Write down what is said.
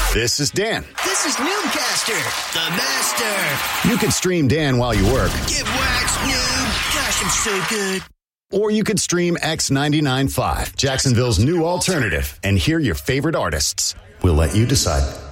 This is Dan. This is Noobcaster, the master. You can stream Dan while you work. Get waxed, noob. Gosh, I'm so good. Or you could stream X99.5, Jacksonville's new alternative, and hear your favorite artists. We'll let you decide.